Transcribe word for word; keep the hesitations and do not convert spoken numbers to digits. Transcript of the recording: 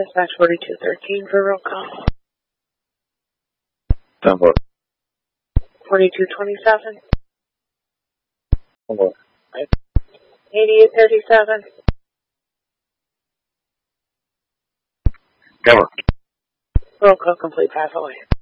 Dispatch forty-two thirteen for roll call. Number. forty-two twenty-seven. Number. eighty-eight thirty-seven. Number. Roll call complete, pass away.